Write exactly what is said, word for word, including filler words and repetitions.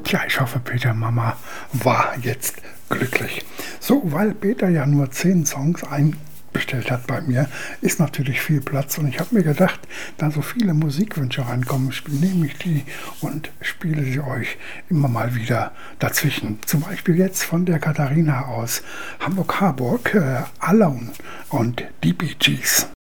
Tja, ich hoffe, Peter Mama war jetzt glücklich. So, weil Peter ja nur zehn Songs einbestellt hat bei mir, ist natürlich viel Platz. Und ich habe mir gedacht, da so viele Musikwünsche reinkommen, spiel- nehme ich die und spiele sie euch immer mal wieder dazwischen. Zum Beispiel jetzt von der Katharina aus Hamburg-Harburg, äh, Alone und die Bee Gees.